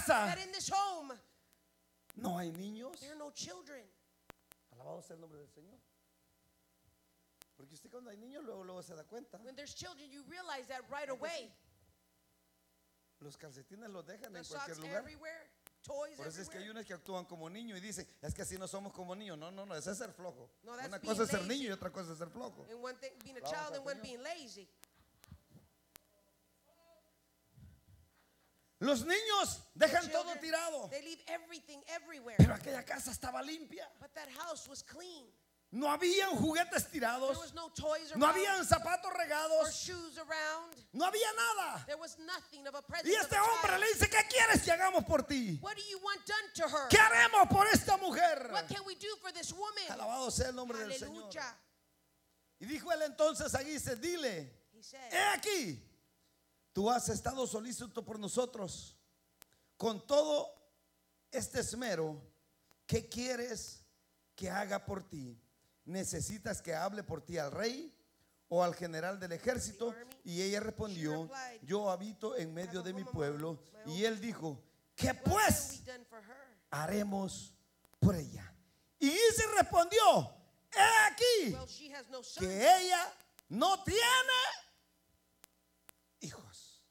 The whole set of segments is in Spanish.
casa that in this home no hay niños. there are no children. Alabado sea el nombre del Señor. Porque usted cuando hay niños luego se da cuenta. When there's children, you realize that right away. Los calcetines los dejan The en cualquier socks lugar. everywhere, toys Por eso es que hay everywhere. unos que actúan como niños y dicen, es que así no somos como niños. No, ese es ser flojo. No, that's Una being cosa es ser lazy. niño y otra cosa es ser flojo. And one thing being a Vamos child al and one Señor. being lazy. Los niños dejan todo Children, tirado. they leave everything everywhere. Pero aquella casa estaba limpia. But that house was clean. No habían juguetes There tirados. was no toys No around habían zapatos or regados. shoes around. No había nada. There was nothing of a presence Y of este a hombre child. le dice, ¿qué quieres que hagamos por ti? What do you want done to her? ¿Qué haremos por esta mujer? What can we do for this woman? Alabado sea el nombre del Señor. Hallelujah. Y dijo él entonces a Gise, dile, He said, he aquí, tú has estado solícito por nosotros con todo este esmero. ¿Qué quieres que haga por ti? ¿Necesitas que hable por ti al rey o al general del ejército? Y ella respondió, yo habito en medio de mi pueblo. Y él dijo, ¿qué what can pues we done for her? haremos por ella? Y Gise respondió, he aquí Well, she has no son. que ella no tiene hijos.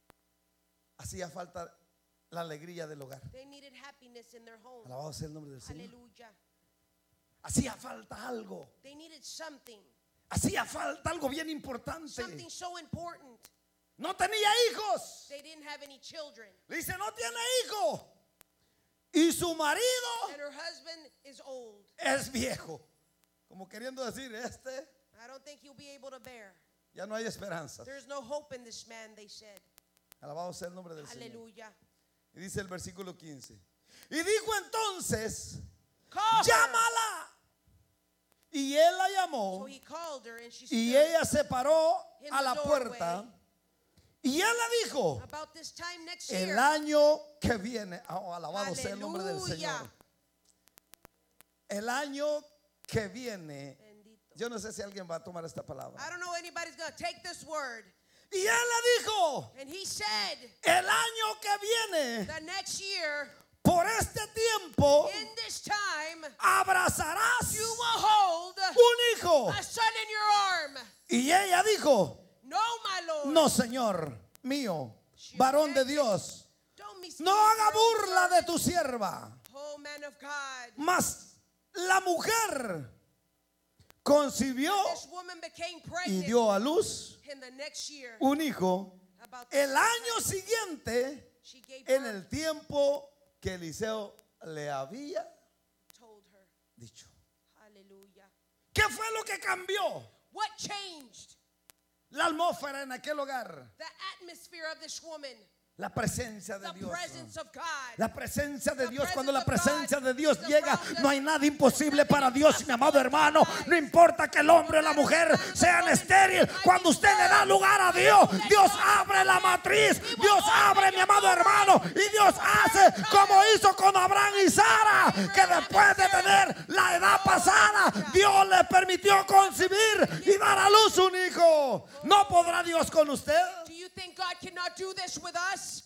Hacía falta la alegría del hogar. They needed happiness in their home. Alabado sea el nombre del Señor. Hallelujah. Hacía falta algo. They needed something. Hacía falta algo bien importante. Something so important. No tenía hijos. They didn't have any children. Le dice, no tiene hijo. Y su marido And her husband is old. es viejo. Como queriendo decir, I don't think he'll be able to bear. ya no hay esperanza. There's no hope in this man, they said. Alabado sea el nombre del Señor. Hallelujah. Y dice el versículo 15. Y dijo entonces, Call her. llámala. Y él la So llamó. he called her and she Y stood. ella se paró In a the la doorway. puerta. Y él le dijo, About this time next el year. año que viene. Oh, alabado sea el nombre del Aleluya. Señor. El año que viene. Bendito. Yo no sé si alguien va a tomar esta palabra. I don't know anybody's going to take this word. Y él le dijo, And he said, el año que viene, the next year, por este tiempo, in this time, abrazarás you will hold un hijo. a son in your arm. Y ella dijo, No, my Lord. no, Señor mío, varón de Dios, Don't me no haga burla de tu sierva. Oh, man of God. Mas la mujer concibió This woman became y pregnant dio a luz in the next year. un hijo About the el same año time, siguiente she gave en birth, el tiempo que Eliseo le había told her. dicho. Hallelujah. ¿Qué fue lo que cambió What changed la atmósfera en aquel hogar? the atmosphere of this woman? La presencia de The Dios. presence of God. La presencia de The Dios. Cuando la presence of presencia God de Dios is llega, around us. no hay nada imposible para Dios, mi amado hermano. There's No importa que el hombre o la mujer sean estéril. Cuando usted le da lugar a Dios, Dios abre la matriz. Dios abre, mi amado hermano. Y Dios hace como hizo con Abraham y Sara, que después de tener la edad pasada, Dios le permitió concebir y dar a luz un hijo. ¿No podrá Dios con usted? Do you think God cannot do this with us?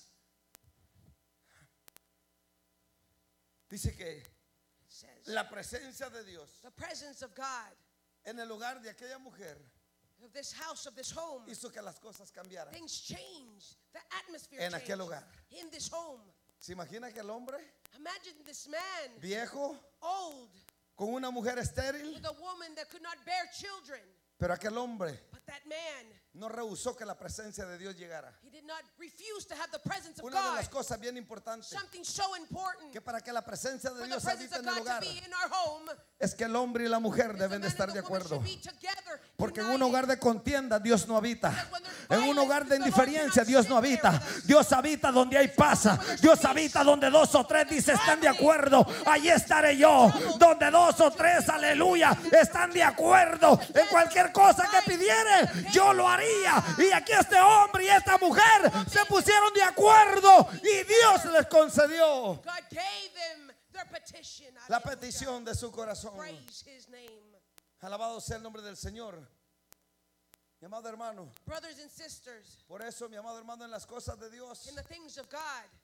Dice que It says, la presencia de Dios the presence of God, en el hogar de aquella mujer of this house, of this home, hizo que las cosas cambiaran. things changed. The atmosphere En changed aquel hogar. in this home. ¿Se imagina que el hombre Imagine this man, viejo old, con una mujer estéril? with a woman that could not bear children. Pero aquel hombre But that man, no rehusó que la presencia de Dios llegara. he did not refuse to have the presence of Una de God. las cosas bien importantes Something so important que para que la presencia de for the Dios presence habite of en el God to hogar be in our home. es que el hombre y la mujer is the deben de man estar and de the woman acuerdo. should be together, Porque en united. un hogar de contienda Dios no habita. Because when there's En un violence, hogar de the Lord indiferencia cannot Dios no sit there habita. with us. Dios habita donde hay paz. Dios habita donde dos o tres dice están de acuerdo. Allí estaré yo. Donde dos o tres, aleluya, están de acuerdo en cualquier cosa que pidieren, yo lo haría. Y aquí este hombre y esta mujer se pusieron de acuerdo y Dios les concedió God gave them their petition. la Hallelujah. petición de su corazón. Praise his name. Alabado sea el nombre del Señor. Mi amado hermano, Brothers and sisters, por eso, mi amado hermano, en las cosas de Dios in the things of God,